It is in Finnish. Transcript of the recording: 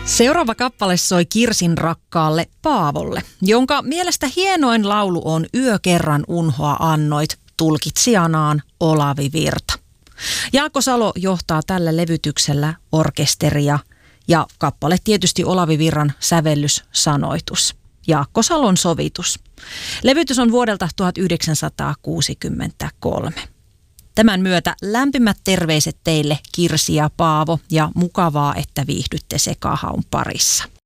Seuraava kappale soi Kirsin rakkaalle Paavolle, jonka mielestä hienoin laulu on Yö kerran unhoa annoit, tulkitsijanaan Olavi Virta. Jaakko Salo johtaa tällä levytyksellä orkesteria ja kappale tietysti Olavi Virran sävellyssanoitus. Jaakko Salon sovitus. Levytys on vuodelta 1963. Tämän myötä lämpimät terveiset teille Kirsi ja Paavo ja mukavaa, että viihdytte Sekahaun parissa.